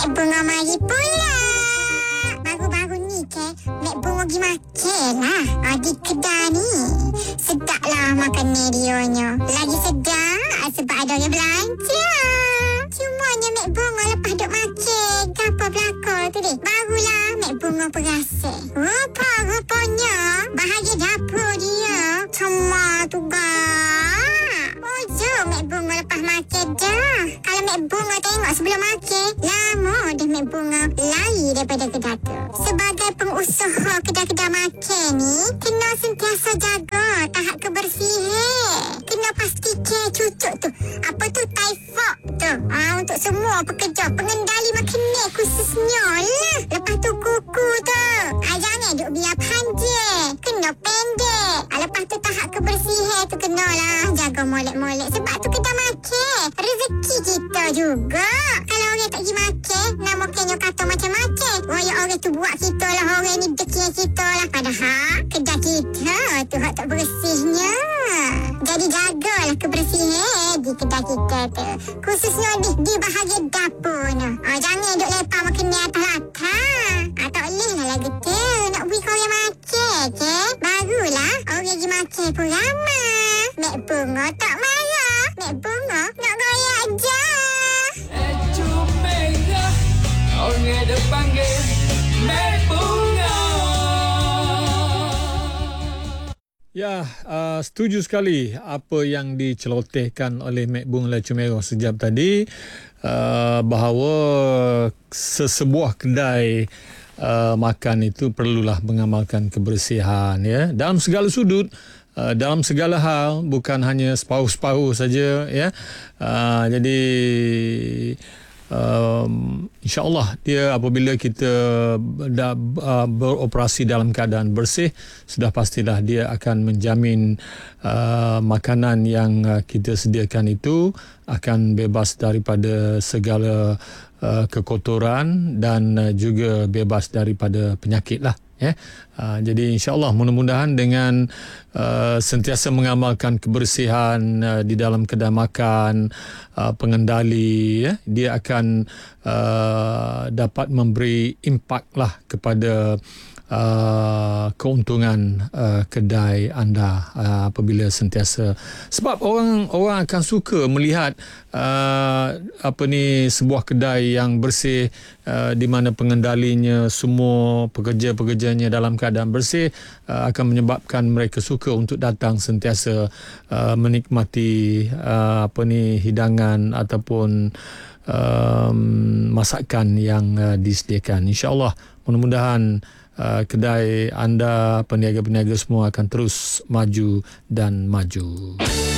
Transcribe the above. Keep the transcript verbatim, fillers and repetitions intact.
Mek Bunga mari pula. Baru-baru ni ke, Mek Bunga pergi makan lah. Ah, di kedai ni. Sedap lah makan ni dionyo. Lagi sedap sebab ada orang belanja. Cumanya Mek Bunga lepas duk makan, gapa belakang tu deh. Barulah Mek Bunga perasan. Rupa-rupanya bahagian dapur dia cuma tu gak. Oh, jom Mek Bunga lepas makan dah. Kalau Mek Bunga tengok sebelum makan, lama dah Mek Bunga lari daripada kedai tu. Sebagai pengusaha kedai-kedai makan ni, kena sentiasa jaga tahap kebersihan. Kena pastikan cucuk tu, apa tu, typhoid tu. Ah, untuk semua pekerja, pengendali makanan khususnya lah. Lepas tu kuku tu. Ah, jangan duk biar panjang. Kena pendek. Ah, lepas tu tahap kebersihan tu kenalah jaga molek-molek. Sebab tu kita makan. Rezeki kita juga. Kalau orang tak pergi makan, nak makannya kata macam-macam. Raya orang tu buat kita lah, orang ni deki kita lah. Padahal kedai kita tu hak tak bersihnya. Jadi jagalah kebersihan di kedai kita tu. Khususnya di, di bahagian dapur ni. Oh, jangan duk lepak makanan atas latar. Ah, tak boleh lah lagu tu. Nak beri kau orang makan ke? Barulah orang pergi makan pun ramai. Mek Bunga tak marah. Mek Bunga nak goyak je. Ecu merah, orang dah panggil Mek Bunga. Ya, uh, setuju sekali apa yang dicelotehkan oleh Mek Bunga Lecu Merah sejak tadi, uh, bahawa sesebuah kedai uh, makan itu perlulah mengamalkan kebersihan, ya, dalam segala sudut. Uh, dalam segala hal, bukan hanya separuh-separuh saja, ya. Uh, jadi um, insya-Allah dia apabila kita dah uh, beroperasi dalam keadaan bersih, sudah pastilah dia akan menjamin uh, makanan yang uh, kita sediakan itu akan bebas daripada segala uh, kekotoran dan uh, juga bebas daripada penyakit lah. Ya, uh, jadi insya-Allah mudah-mudahan dengan uh, sentiasa mengamalkan kebersihan uh, di dalam kedai makan, uh, pengendali, ya, dia akan uh, dapat memberi impak lah kepada uh, keuntungan uh, kedai anda uh, apabila sentiasa, sebab orang orang akan suka melihat uh, apa ni sebuah kedai yang bersih, uh, di mana pengendalinya semua pekerja-pekerjanya dalam keadaan bersih, uh, akan menyebabkan mereka suka untuk datang sentiasa uh, menikmati uh, apa ni hidangan ataupun um, masakan yang uh, disediakan. InsyaAllah mudah-mudahan Uh, kedai anda, peniaga-peniaga semua akan terus maju dan maju.